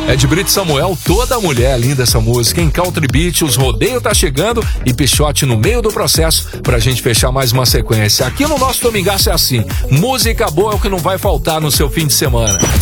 É de Brito Samuel, Toda Mulher, linda essa música. Em Country Beat, os rodeios tá chegando e Pixote no meio do processo pra gente fechar mais uma sequência. Aqui no nosso Domingaço é assim, música boa é o que não vai faltar no seu fim de semana.